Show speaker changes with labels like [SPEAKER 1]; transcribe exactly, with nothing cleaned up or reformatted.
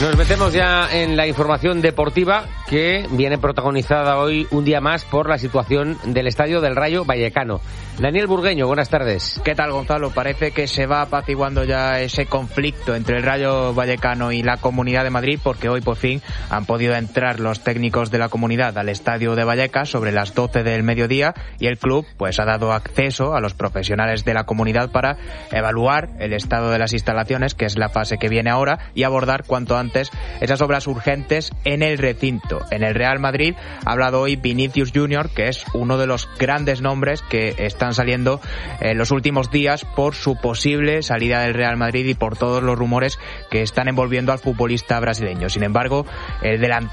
[SPEAKER 1] Nos metemos ya en la información deportiva que viene protagonizada hoy un día más por la situación del estadio del Rayo Vallecano. Daniel Burgueño, buenas tardes.
[SPEAKER 2] ¿Qué tal, Gonzalo? Parece que se va apaciguando ya ese conflicto entre el Rayo Vallecano y la Comunidad de Madrid, porque hoy por fin han podido entrar los técnicos de la comunidad al estadio de Vallecas sobre las doce del mediodía y el club pues ha dado acceso a los profesionales de la comunidad para evaluar el estado de las instalaciones, que es la fase que viene ahora, y abordar cuanto antes esas obras urgentes en el recinto. En el Real Madrid ha hablado hoy Vinicius Junior, que es uno de los grandes nombres que están saliendo en los últimos días por su posible salida del Real Madrid y por todos los rumores que están envolviendo al futbolista brasileño. Sin embargo, el delantero